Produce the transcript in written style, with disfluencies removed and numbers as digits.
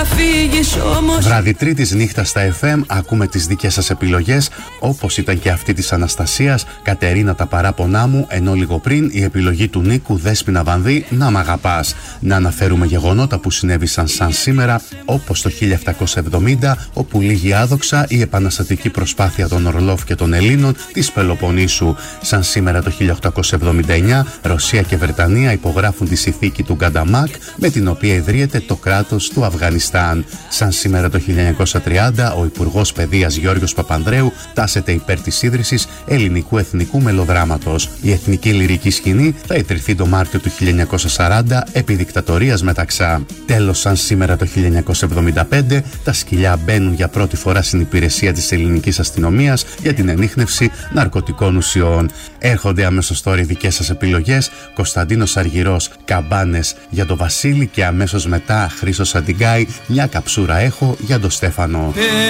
φύγεις όμως. Βράδυ Τρίτης, νύχτα στα FM. Ακούμε τις δικές σας επιλογές, όπως ήταν και αυτή της Αναστασίας. Κατερίνα, τα παράπονά μου. Ενώ λίγο πριν η επιλογή του Νίκου, Δέσποινα Βανδύ, Να μ' αγαπάς. Να αναφέρουμε γεγονότα που συνέβησαν σαν σήμερα, όπως το 1770, όπου λήγει άδοξα η επαναστατική προσπάθεια των Ορλόφ και των Ελλήνων της Πελοποννήσου. Σαν σήμερα το 1879, Ρωσία και Βρετανία υπογράφουν τη συνθήκη του Γκανταμάκ, με την οποία ιδρύεται το κράτος του Αφγανιστάν. Σαν σήμερα το 1930, ο Υπουργός Παιδείας Γιώργος Παπανδρέου τάσεται υπέρ της ίδρυσης ελληνικού εθνικού μελοδράματος. Η εθνική λυρική σκηνή θα ιδρυθεί το Μάρτιο του 1940 επί δικτατορίας Μεταξά. Τέλος, σαν σήμερα το 1975, τα σκυλιά μπαίνουν για πρώτη φορά στην υπηρεσία της ελληνικής αστυνομίας για την ενίχνευση ναρκωτικών ουσιών. Έρχονται αμέσως τώρα οι δικές σας επιλογές. Κωνσταντίνος Αργυρός, Καμπάνες για τον Βασίλη, και αμέσως μετά Χρήστος Αντιγκάη, Μια καψούρα έχω για τον Στέφανο.